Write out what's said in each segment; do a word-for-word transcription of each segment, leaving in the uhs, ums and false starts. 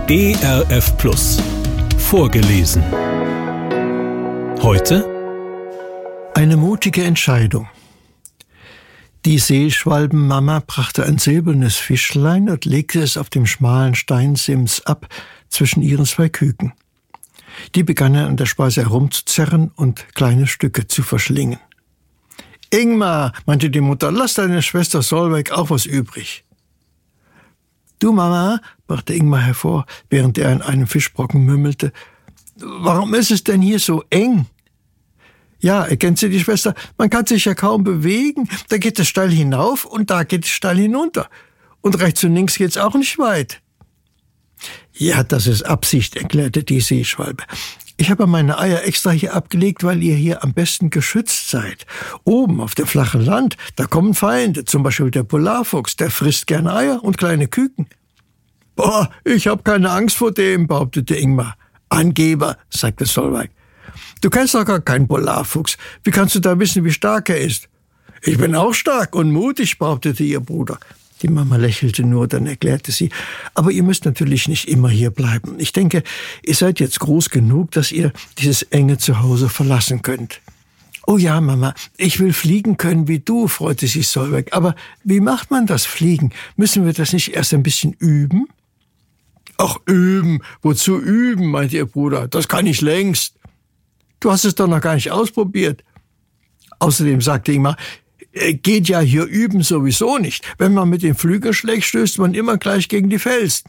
E R F Plus. Vorgelesen. Heute eine mutige Entscheidung. Die Seeschwalbenmama brachte ein silbernes Fischlein und legte es auf dem schmalen Steinsims ab zwischen ihren zwei Küken. Die begannen an der Speise herumzuzerren und kleine Stücke zu verschlingen. »Ingmar«, meinte die Mutter, »lass deine Schwester Solveig auch was übrig.« »Du, Mama«, brachte Ingmar hervor, während er an einem Fischbrocken mümmelte, »warum ist es denn hier so eng?« »Ja, ergänzt sie die Schwester, man kann sich ja kaum bewegen, da geht es steil hinauf und da geht es steil hinunter. Und rechts und links geht's auch nicht weit.« »Ja, das ist Absicht«, erklärte die Seeschwalbe. »Ich habe meine Eier extra hier abgelegt, weil ihr hier am besten geschützt seid. Oben auf dem flachen Land, da kommen Feinde, zum Beispiel der Polarfuchs, der frisst gern Eier und kleine Küken.« »Boah, ich habe keine Angst vor dem«, behauptete Ingmar. »Angeber«, sagte Solveig. »Du kennst doch gar keinen Polarfuchs. Wie kannst du da wissen, wie stark er ist?« »Ich bin auch stark und mutig«, behauptete ihr Bruder. Die Mama lächelte nur, dann erklärte sie, »aber ihr müsst natürlich nicht immer hier bleiben. Ich denke, ihr seid jetzt groß genug, dass ihr dieses enge Zuhause verlassen könnt.« »Oh ja, Mama, ich will fliegen können wie du«, freute sich Solveig. »Aber wie macht man das Fliegen? Müssen wir das nicht erst ein bisschen üben?« »Ach, üben, wozu üben«, meinte ihr Bruder. »Das kann ich längst. Du hast es doch noch gar nicht ausprobiert.« Außerdem sagte Ingmar, »geht ja hier üben sowieso nicht. Wenn man mit den Flügeln schlägt, stößt man immer gleich gegen die Felsen.«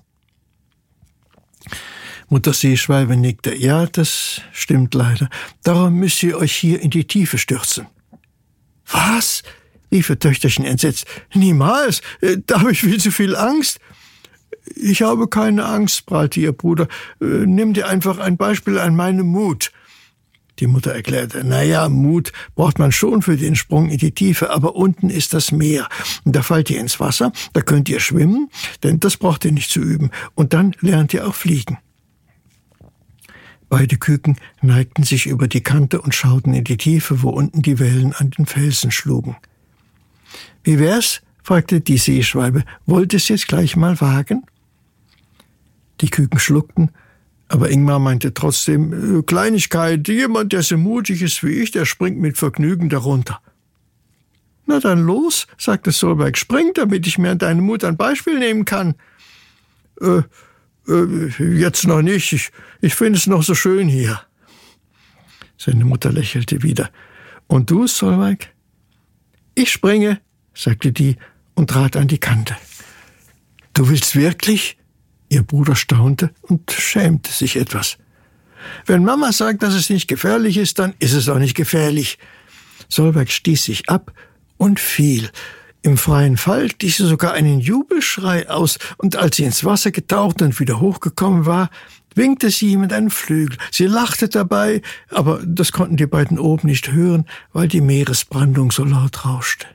Mutter Seeschwalbe nickte. »Ja, das stimmt leider. Darum müsst ihr euch hier in die Tiefe stürzen.« »Was?«, rief ihr Töchterchen entsetzt. »Niemals, da habe ich viel zu viel Angst.« »Ich habe keine Angst«, prahlte ihr Bruder. »Nimm dir einfach ein Beispiel an meinem Mut.« Die Mutter erklärte, naja, Mut braucht man schon für den Sprung in die Tiefe, aber unten ist das Meer. Und da fallt ihr ins Wasser, da könnt ihr schwimmen, denn das braucht ihr nicht zu üben. Und dann lernt ihr auch fliegen. Beide Küken neigten sich über die Kante und schauten in die Tiefe, wo unten die Wellen an den Felsen schlugen. »Wie wär's?«, fragte die Seeschwalbe. »Wollt es jetzt gleich mal wagen?« Die Küken schluckten, aber Ingmar meinte trotzdem, Kleinigkeit, jemand, der so mutig ist wie ich, der springt mit Vergnügen darunter. »Na dann los«, sagte Solveig, »spring, damit ich mir an deinem Mut ein Beispiel nehmen kann.« Äh, äh, jetzt noch nicht, ich, ich finde es noch so schön hier.« Seine Mutter lächelte wieder. »Und du, Solveig?« »Ich springe«, sagte die und trat an die Kante. »Du willst wirklich?« Ihr Bruder staunte und schämte sich etwas. »Wenn Mama sagt, dass es nicht gefährlich ist, dann ist es auch nicht gefährlich.« Solveig stieß sich ab und fiel. Im freien Fall stieß sie sogar einen Jubelschrei aus, und als sie ins Wasser getaucht und wieder hochgekommen war, winkte sie mit einem Flügel. Sie lachte dabei, aber das konnten die beiden oben nicht hören, weil die Meeresbrandung so laut rauschte.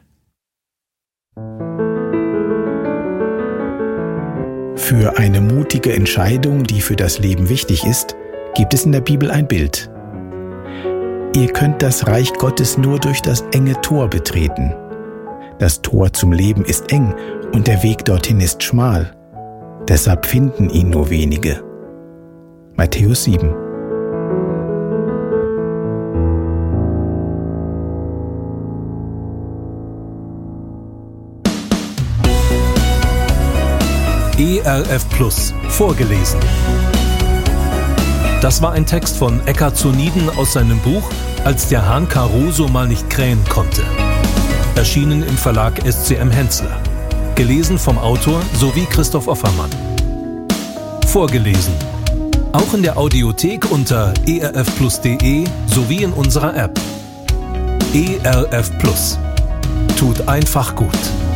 Für eine mutige Entscheidung, die für das Leben wichtig ist, gibt es in der Bibel ein Bild. Ihr könnt das Reich Gottes nur durch das enge Tor betreten. Das Tor zum Leben ist eng und der Weg dorthin ist schmal. Deshalb finden ihn nur wenige. Matthäus sieben. E R F Plus, vorgelesen. Das war ein Text von Eckhard Zoniden aus seinem Buch »Als der Hahn Caruso mal nicht krähen konnte«. Erschienen im Verlag S C M Hensler. Gelesen vom Autor sowie Christoph Offermann. Vorgelesen. Auch in der Audiothek unter e r f plus punkt de sowie in unserer App. E R F Plus. Tut einfach gut.